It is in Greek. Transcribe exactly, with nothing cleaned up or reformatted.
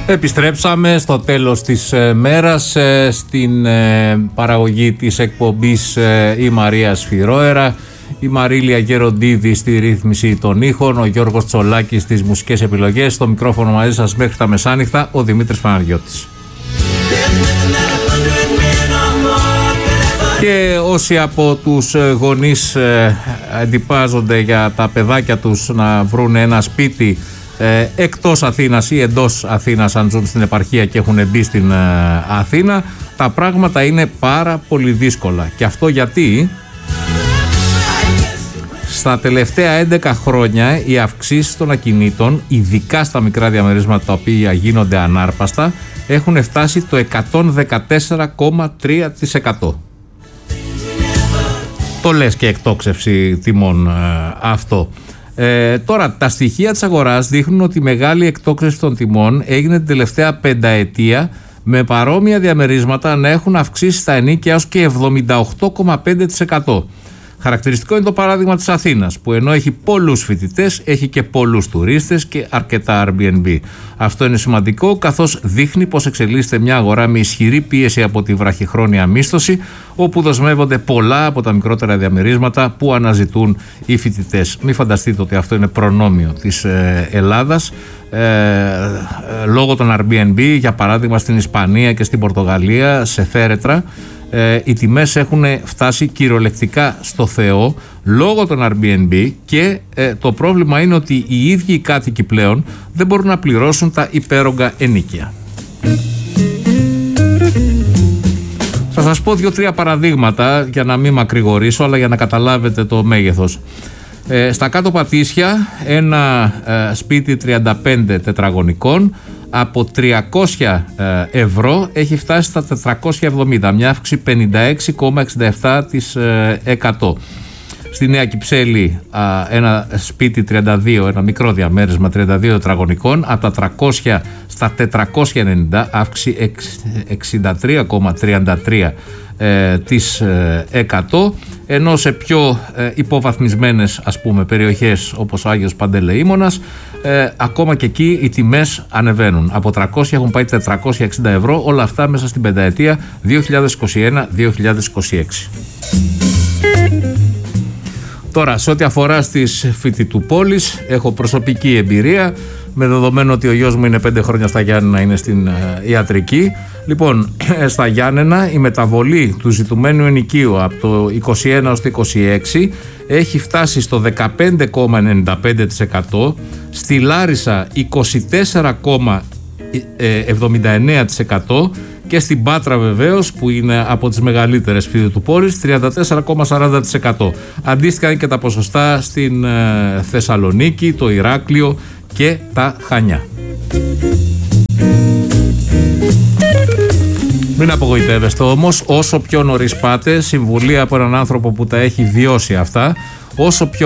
Επιστρέψαμε στο τέλος της ε, μέρας ε, στην ε, παραγωγή της εκπομπής ε, η Μαρία Σφυρόερα, η Μαρίλια Γεροντίδη στη ρύθμιση των ήχων, ο Γιώργος Τσολάκης στις μουσικές επιλογές, στο μικρόφωνο μαζί σας μέχρι τα μεσάνυχτα ο Δημήτρης Παναγιώτης. Και όσοι από τους γονείς ε, εντυπάζονται για τα παιδάκια τους να βρουν ένα σπίτι Ε, εκτός Αθήνας ή εντός Αθήνας, αν ζουν στην επαρχία και έχουν μπει στην ε, Αθήνα, τα πράγματα είναι πάρα πολύ δύσκολα. Και αυτό γιατί στα τελευταία έντεκα χρόνια οι αυξήσεις των ακινήτων, ειδικά στα μικρά διαμερίσματα τα οποία γίνονται ανάρπαστα, έχουν φτάσει το εκατόν δεκατέσσερα κόμμα τρία τοις εκατό. Το λες και εκτόξευση τιμών ε, αυτό. Ε, τώρα, τα στοιχεία της αγοράς δείχνουν ότι η μεγάλη εκτόξευση των τιμών έγινε την τελευταία πενταετία, με παρόμοια διαμερίσματα να έχουν αυξήσει τα ενοίκια έως και εβδομήντα οκτώ κόμμα πέντε τοις εκατό. Χαρακτηριστικό είναι το παράδειγμα της Αθήνας, που ενώ έχει πολλούς φοιτητές, έχει και πολλούς τουρίστες και αρκετά Airbnb. Αυτό είναι σημαντικό, καθώς δείχνει πως εξελίσσεται μια αγορά με ισχυρή πίεση από τη βραχυχρόνια μίσθωση, όπου δοσμεύονται πολλά από τα μικρότερα διαμερίσματα που αναζητούν οι φοιτητές. Μην φανταστείτε ότι αυτό είναι προνόμιο της ε, Ελλάδας. Ε, ε, λόγω των Airbnb, για παράδειγμα στην Ισπανία και στην Πορτογαλία, σε φέρετρα, Ε, οι τιμές έχουν φτάσει κυριολεκτικά στο Θεό λόγω των Airbnb και ε, το πρόβλημα είναι ότι οι ίδιοι οι κάτοικοι πλέον δεν μπορούν να πληρώσουν τα υπέρογκα ενοίκια. Θα σας πω δύο-τρία παραδείγματα για να μην μακρηγορήσω, αλλά για να καταλάβετε το μέγεθος. Ε, στα κάτω Πατήσια ένα ε, σπίτι τριάντα πέντε τετραγωνικών από τριακόσια ευρώ έχει φτάσει στα τετρακόσια εβδομήντα, μια αύξηση πενήντα έξι κόμμα εξήντα επτά τοις εκατό. Στη Νέα Κυψέλη ένα σπίτι τριάντα δύο, ένα μικρό διαμέρισμα τριάντα δύο τετραγωνικών από τα τριακόσια στα τετρακόσια ενενήντα, αύξηση εξήντα τρία κόμμα τριάντα τρία της εκατό, ενώ σε πιο ε, υποβαθμισμένες ας πούμε περιοχές όπως ο Άγιος Παντελεήμονας ε, ακόμα και εκεί οι τιμές ανεβαίνουν, από τριακόσια έχουν πάει τετρακόσια εξήντα ευρώ, όλα αυτά μέσα στην πενταετία δύο χιλιάδες είκοσι ένα δύο χιλιάδες είκοσι έξι. Τώρα, σε ό,τι αφορά στις φοιτητουπόλεις, έχω προσωπική εμπειρία, με δεδομένο ότι ο γιος μου είναι πέντε χρόνια στα Γιάννενα, είναι στην ε, ιατρική. Λοιπόν, στα Γιάννενα η μεταβολή του ζητουμένου ενοικίου από το είκοσι ένα έως το είκοσι έξι έχει φτάσει στο δεκαπέντε κόμμα ενενήντα πέντε τοις εκατό, στη Λάρισα είκοσι τέσσερα κόμμα εβδομήντα εννέα τοις εκατό και στην Πάτρα βεβαίως, που είναι από τις μεγαλύτερες φοιτητουπόλεις, τριάντα τέσσερα κόμμα σαράντα τοις εκατό. Αντίστοιχα είναι και τα ποσοστά στην ε, Θεσσαλονίκη, το Ηράκλειο και τα Χανιά. Μην απογοητεύεστε όμως, όσο πιο νωρίς πάτε, συμβουλή από έναν άνθρωπο που τα έχει βιώσει αυτά, όσο πιο